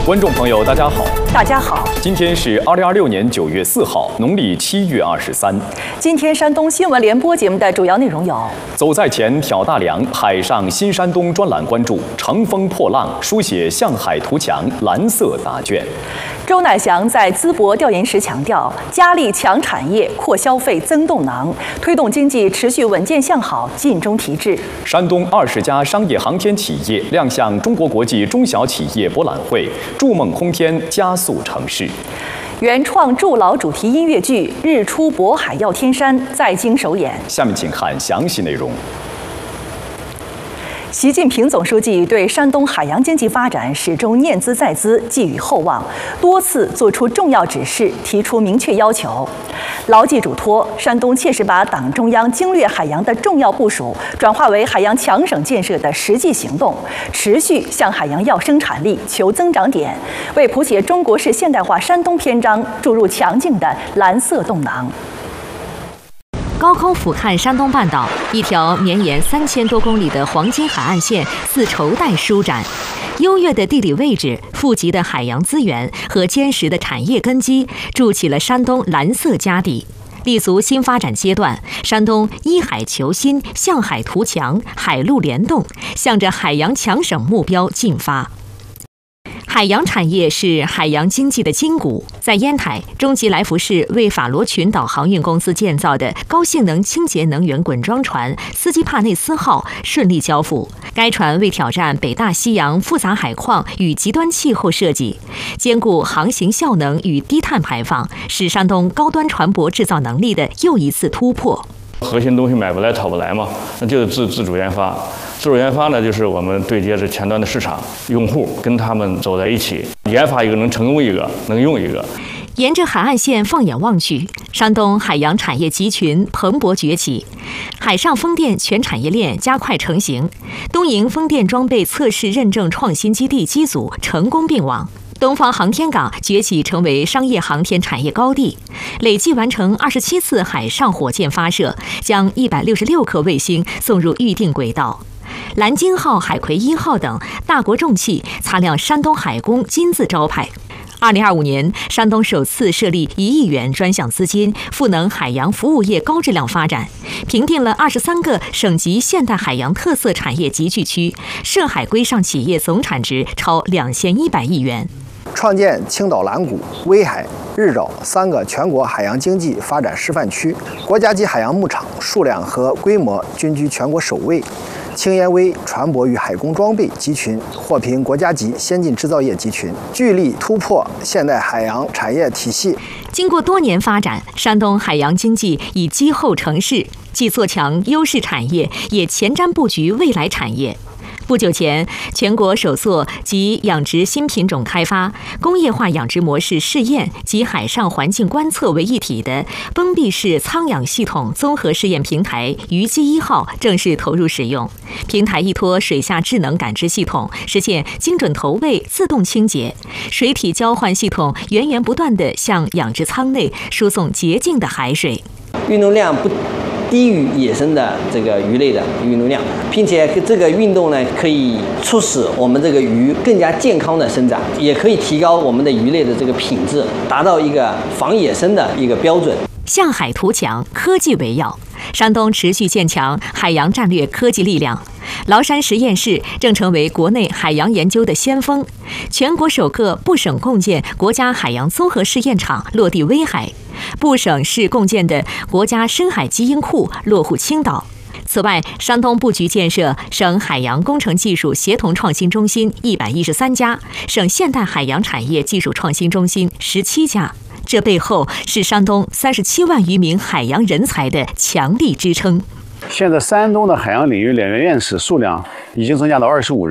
观众朋友，大家好。 大家好， 今天是2026年9月4号，农历7月23。 今天山东新闻联播节目的主要内容有： 走在前，挑大梁，海上新山东专栏关注；乘风破浪，书写向海图强，蓝色答卷。 周乃祥在淄博调研时强调，加力强产业、扩消费、增动能，推动经济持续稳健向好，尽忠提质。 山东20家商业航天企业亮相中国国际中小企业博览会，筑梦空天，加速城市。 原创筑牢主题音乐剧《日出渤海耀天山》在京首演。 下面请看详细内容。 习近平总书记对山东海洋经济发展始终念兹在兹，寄予厚望，多次作出重要指示，提出明确要求。牢记嘱托，山东切实把党中央经略海洋的重要部署转化为海洋强省建设的实际行动，持续向海洋要生产力、求增长点，为谱写中国式现代化山东篇章注入强劲的蓝色动能。 高空俯瞰山东半岛，一条绵延3000多公里的黄金海岸线似绸带舒展。优越的地理位置、富集的海洋资源和坚实的产业根基，筑起了山东蓝色家底。立足新发展阶段，山东依海求新，向海图强，海陆联动，向着海洋强省目标进发。海洋产业是海洋经济的筋骨。在烟台，中吉来福士为法罗群岛航运公司建造的高性能清洁能源滚装船“斯基帕内斯号”顺利交付。该船为挑战北大西洋复杂海况与极端气候设计，兼顾航行效能与低碳排放，是山东高端船舶制造能力的又一次突破。 核心东西买不来讨不来嘛，那就是自主研发。自主研发呢，就是我们对接着前端的市场用户，跟他们走在一起，研发一个能成功一个，能用一个。 沿着海岸线放眼望去，山东海洋产业集群蓬勃崛起，海上风电全产业链加快成型，东营风电装备测试认证创新基地机组成功并网。东方航天港崛起成为商业航天产业高地，累计完成27次海上火箭发射，将166颗卫星送入预定轨道。蓝鲸号、海葵1号等大国重器擦亮山东海工金字招牌。2025年，山东首次设立1亿元专项资金，赋能海洋服务业高质量发展，评定了23个省级现代海洋特色产业集聚区，涉海规上企业总产值超2100亿元。 创建青岛蓝谷、威海、日照3个全国海洋经济发展示范区，国家级海洋牧场数量和规模均居全国首位。青烟威船舶与海工装备集群获评国家级先进制造业集群，聚力突破现代海洋产业体系。 经过多年发展，山东海洋经济已积厚成势，既做强优势产业，也前瞻布局未来产业。不久前，全国首座集养殖新品种开发、工业化养殖模式试验及海上环境观测为一体的封闭式舱养系统综合试验平台“鱼机1号”正式投入使用。平台依托水下智能感知系统，实现精准投喂、自动清洁，水体交换系统源源不断地向养殖舱内输送洁净的海水。 运动量不低于野生的这个鱼类的运动量，并且这个运动呢，可以促使我们这个鱼更加健康的生长，也可以提高我们的鱼类的这个品质，达到一个防野生的一个标准。 向海图强，科技为要。山东持续建强海洋战略科技力量，崂山实验室正成为国内海洋研究的先锋。全国首个部省共建国家海洋综合试验场落地威海，部省市共建的国家深海基因库落户青岛。此外，山东布局建设省海洋工程技术协同创新中心113家，省现代海洋产业技术创新中心17家。这背后是山东37万余名海洋人才的强力支撑。 现在山东的海洋领域研究院士数量已经增加到25